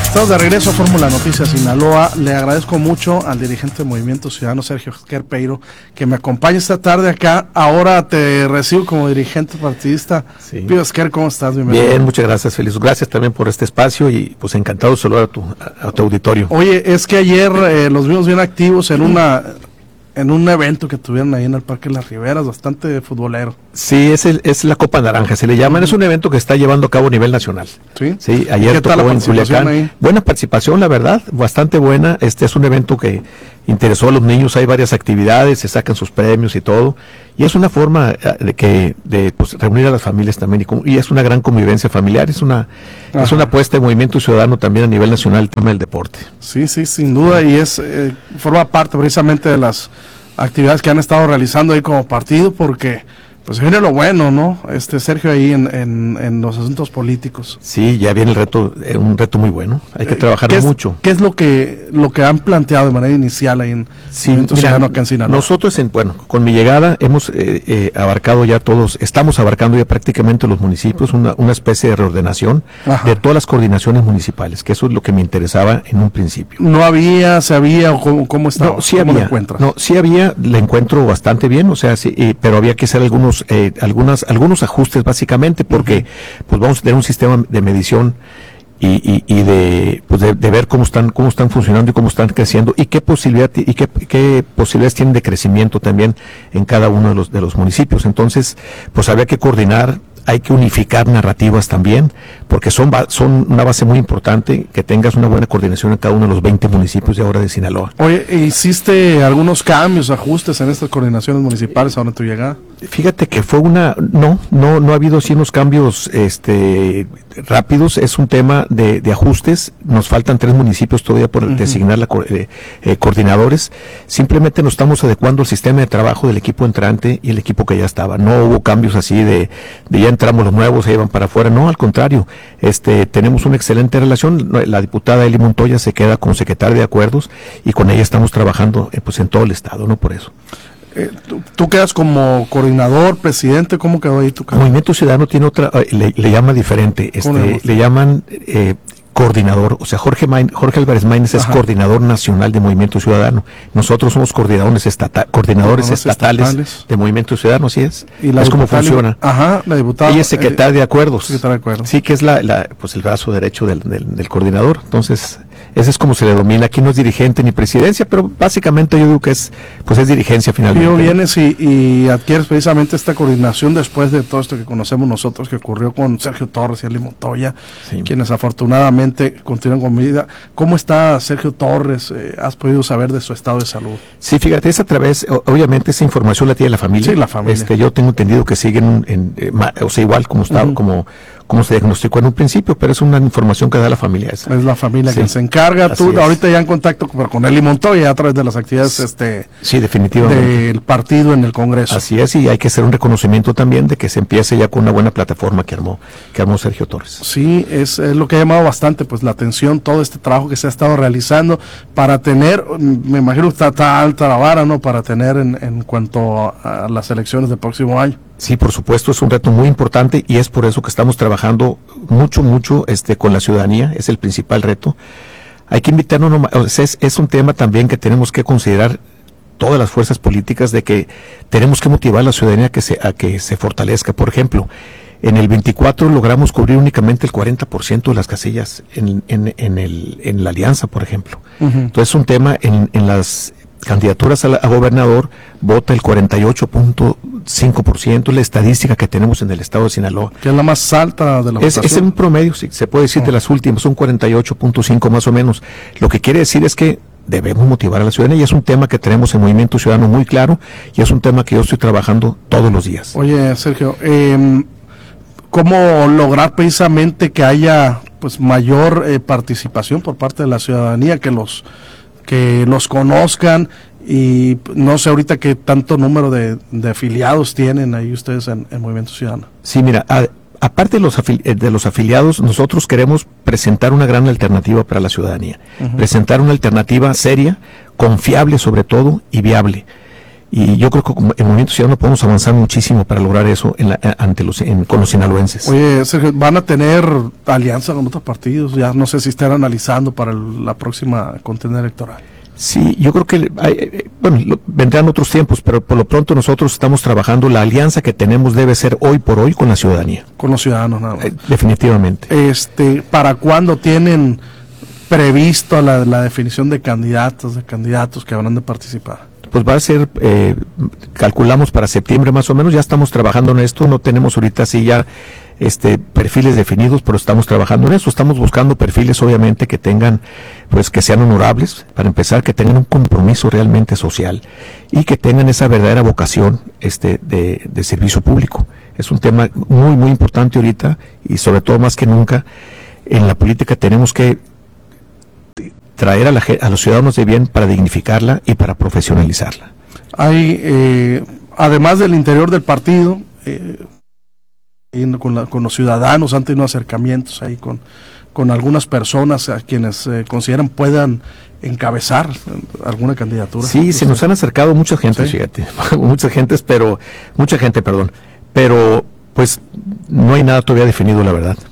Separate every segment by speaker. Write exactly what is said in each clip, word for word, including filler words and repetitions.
Speaker 1: Estamos de regreso a Fórmula Noticias Sinaloa. Le agradezco mucho al dirigente de Movimiento Ciudadano, Sergio Esquer Peiro, que me acompaña esta tarde acá. Ahora te recibo como dirigente partidista.
Speaker 2: Sí.
Speaker 1: Pío Esquer, ¿cómo estás? Bienvenido.
Speaker 2: Bien, muchas gracias, Feliz. Gracias también por este espacio y pues encantado de saludar a tu, a, a tu auditorio.
Speaker 1: Oye, es que ayer eh, los vimos bien activos en una... en un evento que tuvieron ahí en el Parque Las Riberas, bastante futbolero.
Speaker 2: Sí, es el, es la Copa Naranja, se le llaman, es un evento que está llevando a cabo a nivel nacional.
Speaker 1: Sí,
Speaker 2: sí ayer tocó en Culiacán. Ahí? Buena participación, la verdad, bastante buena. Este es un evento que interesó a los niños, hay varias actividades, se sacan sus premios y todo, y es una forma de que de pues, reunir a las familias también, y, y es una gran convivencia familiar, es una Ajá. es una apuesta de Movimiento Ciudadano también a nivel nacional el tema del deporte.
Speaker 1: Sí, sí, sin duda, y es eh, forma parte precisamente de las actividades que han estado realizando ahí como partido, porque pues viene lo bueno, ¿no? Este Sergio ahí en, en, en los asuntos políticos. Sí,
Speaker 2: ya viene el reto, eh, un reto muy bueno, hay que trabajar
Speaker 1: ¿Qué
Speaker 2: mucho.
Speaker 1: Es, ¿Qué es lo que lo que han planteado de manera inicial ahí en
Speaker 2: sí, mira, acá en Sinaloa? Nosotros, en, bueno, con mi llegada hemos eh, eh, abarcado ya todos, estamos abarcando ya prácticamente los municipios, una, una especie de reordenación Ajá. de todas las coordinaciones municipales, que eso es lo que me interesaba en un principio.
Speaker 1: ¿No había, se había o cómo, cómo estaba?
Speaker 2: No, sí
Speaker 1: ¿Cómo
Speaker 2: había,
Speaker 1: lo encuentras?
Speaker 2: No, sí había, le encuentro bastante bien, o sea, sí, eh, pero había que hacer algunos Eh, algunas algunos ajustes básicamente porque uh-huh. pues vamos a tener un sistema de medición y, y, y de pues de, de ver cómo están cómo están funcionando y cómo están creciendo y qué posibilidad y qué, qué posibilidades tienen de crecimiento también en cada uno de los de los municipios. Entonces pues había que coordinar, hay que unificar narrativas también, porque son, son una base muy importante, que tengas una buena coordinación en cada uno de los veinte municipios de ahora de Sinaloa.
Speaker 1: Oye, ¿hiciste algunos cambios, ajustes en estas coordinaciones municipales ahora en tu llegada?
Speaker 2: Fíjate que fue una, no, no, no ha habido así unos cambios este, rápidos, es un tema de, de ajustes, nos faltan tres municipios todavía por uh-huh. designar la, eh, eh, coordinadores, simplemente nos estamos adecuando al sistema de trabajo del equipo entrante y el equipo que ya estaba, no hubo cambios así de, de ya entramos los nuevos, se llevan para afuera, no, al contrario, este, tenemos una excelente relación, la diputada Eli Montoya se queda como secretaria de acuerdos y con ella estamos trabajando eh, pues en todo el estado, no por eso.
Speaker 1: Eh, ¿tú, ¿Tú quedas como coordinador, presidente? ¿Cómo quedó ahí tu caso?
Speaker 2: Movimiento Ciudadano tiene otra, le, le llama diferente, este, le llaman eh, coordinador, o sea, Jorge Main, Jorge Álvarez Maínez es coordinador nacional de Movimiento Ciudadano. Nosotros somos coordinadores estata, coordinadores estatales, estatales de Movimiento Ciudadano, así es.
Speaker 1: ¿Y la
Speaker 2: es como funciona.
Speaker 1: Ajá, la diputada.
Speaker 2: Ella es secretaria eh, de acuerdos.
Speaker 1: Secretaria de acuerdos.
Speaker 2: Sí, que es la, la, pues el brazo derecho del, del, del coordinador. Entonces, ese es como se le domina. Aquí no es dirigente ni presidencia, pero básicamente yo digo que es, pues es dirigencia finalmente.
Speaker 1: Y vienes y, y adquieres precisamente esta coordinación después de todo esto que conocemos nosotros, que ocurrió con Sergio Torres y Eli Montoya, sí. quienes afortunadamente continúan con vida. ¿Cómo está Sergio Torres? Eh, ¿Has podido saber de su estado de salud?
Speaker 2: Sí, fíjate, es a través, obviamente esa información la tiene la familia.
Speaker 1: Sí, la familia.
Speaker 2: Este, yo tengo entendido que siguen, en, en, o sea, igual como está, uh-huh. como como se diagnosticó en un principio, pero es una información que da la familia esa.
Speaker 1: Es la familia sí. que se encarga.
Speaker 2: Así
Speaker 1: Tú
Speaker 2: es.
Speaker 1: Ahorita ya en contacto con, con Eli Montoya a través de las actividades sí, este
Speaker 2: sí, definitivamente.
Speaker 1: del partido en el Congreso.
Speaker 2: Así es, y hay que hacer un reconocimiento también de que se empiece ya con una buena plataforma que armó que armó Sergio Torres.
Speaker 1: Sí, es, es lo que ha llamado bastante pues la atención, todo este trabajo que se ha estado realizando para tener, me imagino que está, está alta la vara, ¿no? Para tener en, en cuanto a, a las elecciones del próximo año.
Speaker 2: Sí, por supuesto, es un reto muy importante y es por eso que estamos trabajando mucho, mucho este, con la ciudadanía, es el principal reto. Hay que invitarnos, o sea, es, es un tema también que tenemos que considerar todas las fuerzas políticas de que tenemos que motivar a la ciudadanía a que se, a que se fortalezca. Por ejemplo, en el veinticuatro logramos cubrir únicamente el cuarenta por ciento de las casillas en, en, en, el, en la alianza, por ejemplo. Uh-huh. Entonces es un tema en, en las candidaturas a, la, a gobernador, vota el cuarenta y ocho punto cinco por ciento, la estadística que tenemos en el estado de Sinaloa.
Speaker 1: Que es la más alta de la
Speaker 2: es, es un promedio, sí, se puede decir, oh. de las últimas, son cuarenta y ocho punto cinco más o menos. Lo que quiere decir es que debemos motivar a la ciudadanía y es un tema que tenemos en Movimiento Ciudadano muy claro y es un tema que yo estoy trabajando todos los días.
Speaker 1: Oye, Sergio, eh, ¿cómo lograr precisamente que haya pues mayor eh, participación por parte de la ciudadanía, que los que los conozcan? Y no sé ahorita qué tanto número de, de afiliados tienen ahí ustedes en, en Movimiento Ciudadano.
Speaker 2: Sí, mira, a, aparte de los, afili de los afiliados, nosotros queremos presentar una gran alternativa para la ciudadanía. Uh-huh. Presentar una alternativa seria, confiable sobre todo y viable. Y yo creo que en Movimiento Ciudadano podemos avanzar muchísimo para lograr eso en la, ante los, en, con los sinaloenses.
Speaker 1: Oye, Sergio, ¿van a tener alianza con otros partidos? Ya no sé si están analizando para el, la próxima contienda electoral.
Speaker 2: Sí, yo creo que hay, bueno, lo, vendrán otros tiempos, pero por lo pronto nosotros estamos trabajando. La alianza que tenemos debe ser hoy por hoy con la ciudadanía.
Speaker 1: Con los ciudadanos, nada más.
Speaker 2: Eh, definitivamente.
Speaker 1: Este, ¿para cuándo tienen previsto la, la definición de candidatos, de candidatos que habrán de participar?
Speaker 2: Pues va a ser, eh, calculamos para septiembre más o menos. Ya estamos trabajando en esto. No tenemos ahorita sí ya este perfiles definidos, pero estamos trabajando en eso. Estamos buscando perfiles, obviamente, que tengan, pues que sean honorables, para empezar, que tengan un compromiso realmente social y que tengan esa verdadera vocación este de, de servicio público. Es un tema muy, muy importante ahorita, y sobre todo más que nunca en la política tenemos que traer a, la, a los ciudadanos de bien para dignificarla y para profesionalizarla.
Speaker 1: Hay, eh, además del interior del partido, eh, con, la, con los ciudadanos han tenido acercamientos ahí con, con algunas personas a quienes eh, consideran puedan encabezar alguna candidatura.
Speaker 2: Sí, se nos han acercado mucha gente, ¿sí? Fíjate, mucha gente, pero mucha gente, perdón, pero pues no hay nada todavía definido, la verdad.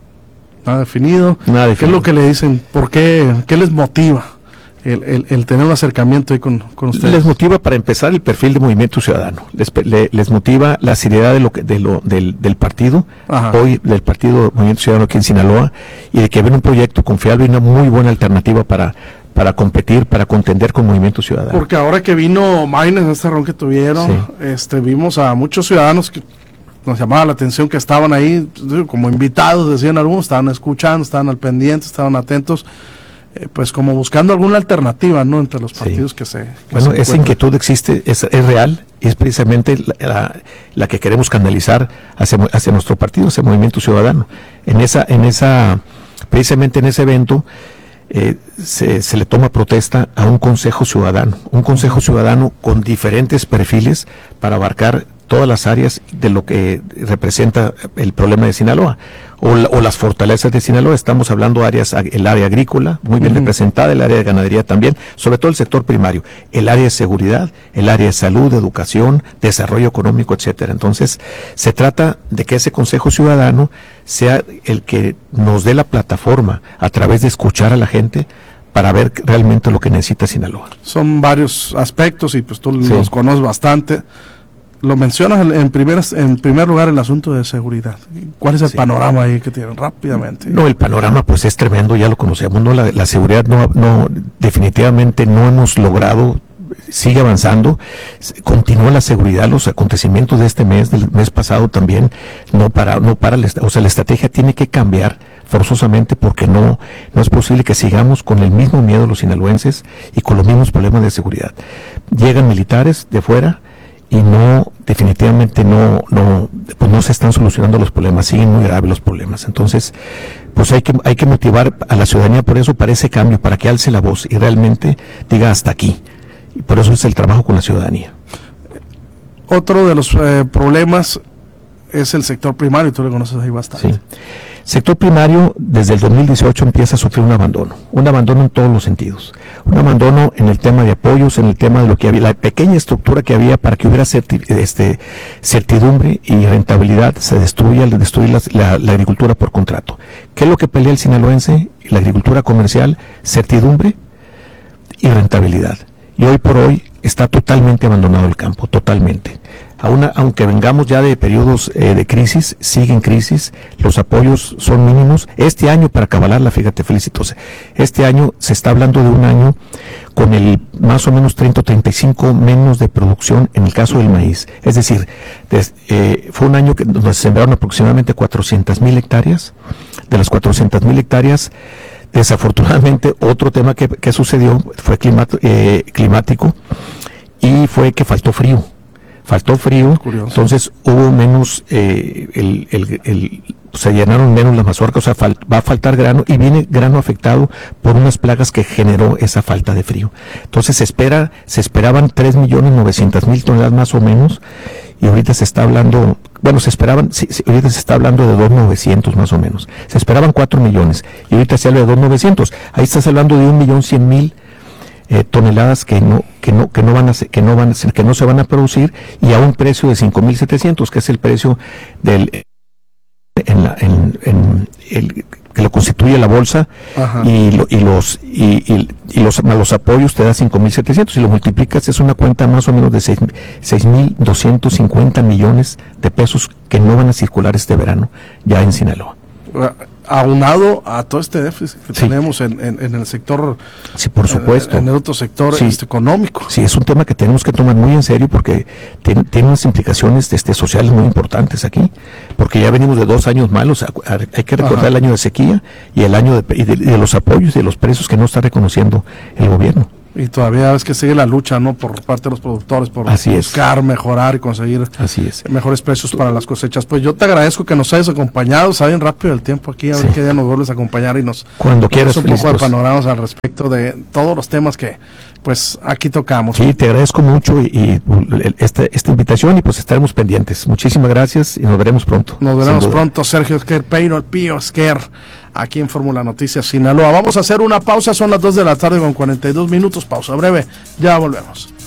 Speaker 1: Nada definido.
Speaker 2: Nada definido.
Speaker 1: ¿Qué es lo que le dicen? ¿Por qué? ¿Qué les motiva el, el, el tener un acercamiento ahí con, con ustedes?
Speaker 2: Les motiva, para empezar, el perfil de Movimiento Ciudadano. Les, le, les motiva la seriedad de lo que, de lo, del, del partido, Ajá. hoy del partido Movimiento Ciudadano aquí en Sinaloa, y de que ven un proyecto confiable y una muy buena alternativa para para competir, para contender con Movimiento Ciudadano.
Speaker 1: Porque ahora que vino Maynes, en este ron que tuvieron, sí. este vimos a muchos ciudadanos que nos llamaba la atención que estaban ahí como invitados, decían algunos, estaban escuchando, estaban al pendiente, estaban atentos, eh, pues como buscando alguna alternativa, ¿no?, entre los partidos sí. que se... Que
Speaker 2: bueno,
Speaker 1: se
Speaker 2: esa inquietud existe, es, es real, y es precisamente la, la, la que queremos canalizar hacia, hacia nuestro partido, hacia Movimiento Ciudadano. En esa, en esa, precisamente en ese evento, eh, se, se le toma protesta a un consejo ciudadano, un consejo ciudadano con diferentes perfiles para abarcar todas las áreas de lo que representa el problema de Sinaloa o, la, o las fortalezas de Sinaloa. Estamos hablando de áreas, el área agrícola muy bien uh-huh. representada, el área de ganadería también, sobre todo el sector primario, el área de seguridad, el área de salud, educación, desarrollo económico, etcétera. Entonces, se trata de que ese Consejo Ciudadano sea el que nos dé la plataforma a través de escuchar a la gente para ver realmente lo que necesita Sinaloa.
Speaker 1: Son varios aspectos y pues tú sí. los conoces bastante. Lo mencionas en primer, en primer lugar el asunto de seguridad. ¿Cuál es el sí. panorama ahí que tienen rápidamente?
Speaker 2: No, el panorama pues es tremendo, ya lo conocemos, ¿no? La, la seguridad no, no, definitivamente no hemos logrado, sigue avanzando, continúa la seguridad, los acontecimientos de este mes, del mes pasado también, no para, no para, o sea, la estrategia tiene que cambiar forzosamente porque no, no es posible que sigamos con el mismo miedo los sinaloenses y con los mismos problemas de seguridad. Llegan militares de fuera y no, definitivamente no, no, pues no se están solucionando los problemas, siguen muy graves los problemas. Entonces, pues hay que, hay que motivar a la ciudadanía por eso, para ese cambio, para que alce la voz y realmente diga hasta aquí. Y por eso es el trabajo con la ciudadanía.
Speaker 1: Otro de los eh, problemas es el sector primario, tú lo conoces ahí bastante.
Speaker 2: Sí. Sector primario, desde el dos mil dieciocho empieza a sufrir un abandono, un abandono en todos los sentidos, un abandono en el tema de apoyos, en el tema de lo que había, la pequeña estructura que había para que hubiera certi, este, certidumbre y rentabilidad, se destruye al destruir la, la, la agricultura por contrato. ¿Qué es lo que pelea el sinaloense? La agricultura comercial, certidumbre y rentabilidad. Y hoy por hoy está totalmente abandonado el campo, totalmente. Aún, aunque vengamos ya de periodos eh, de crisis, siguen crisis, los apoyos son mínimos. Este año, para cabalarla, fíjate, felicitosa, este año se está hablando de un año con el más o menos treinta o treinta y cinco menos de producción en el caso del maíz. Es decir, des, eh, fue un año que donde se sembraron aproximadamente cuatrocientas mil hectáreas. De las cuatrocientas mil hectáreas, desafortunadamente, otro tema que, que sucedió fue climat, eh, climático y fue que faltó frío. Faltó frío, curioso. Entonces hubo menos, eh, el, el, el, se llenaron menos las mazorcas, o sea, fal, va a faltar grano y viene grano afectado por unas plagas que generó esa falta de frío. Entonces se espera, se esperaban tres millones novecientas mil toneladas más o menos y ahorita se está hablando, bueno, se esperaban, sí, sí, ahorita se está hablando de dos millones novecientos más o menos. Se esperaban cuatro millones y ahorita se habla de dos millones novecientos. Ahí estás hablando de un millón cien mil eh, toneladas que no que no que no van a ser, que no van a ser, que no se van a producir, y a un precio de cinco mil setecientos, que es el precio del en, la, en, en el que lo constituye la bolsa. Ajá. y, lo, y los y, y, y los, los apoyos te da cinco mil setecientos, y lo multiplicas, es una cuenta más o menos de seis mil doscientos cincuenta millones de pesos que no van a circular este verano ya en Sinaloa.
Speaker 1: Aunado a todo este déficit que sí. tenemos en, en, en el sector,
Speaker 2: sí, por supuesto,
Speaker 1: en, en el otro sector sí. este, económico.
Speaker 2: Sí, es un tema que tenemos que tomar muy en serio, porque tiene, tiene unas implicaciones este, sociales muy importantes aquí, porque ya venimos de dos años malos. Hay que recordar Ajá. el año de sequía y el año de, y de, de los apoyos y de los precios que no está reconociendo el gobierno.
Speaker 1: Y todavía es que sigue la lucha, ¿no?, por parte de los productores, por Así buscar, es. mejorar y conseguir
Speaker 2: Así es.
Speaker 1: mejores precios para las cosechas. Pues yo te agradezco que nos hayas acompañado, saben rápido el tiempo aquí, a ver sí. qué día nos vuelves a acompañar y nos
Speaker 2: cuando quieras
Speaker 1: un poco de panoramas al respecto de todos los temas que pues aquí tocamos.
Speaker 2: Sí, te agradezco mucho y, y esta, esta invitación, y pues estaremos pendientes. Muchísimas gracias y nos veremos pronto.
Speaker 1: Nos veremos pronto, Sergio Esquer Peiro, el Pío Esquer, aquí en Fórmula Noticias Sinaloa. Vamos a hacer una pausa, son las dos de la tarde con cuarenta y dos minutos, pausa breve, ya volvemos.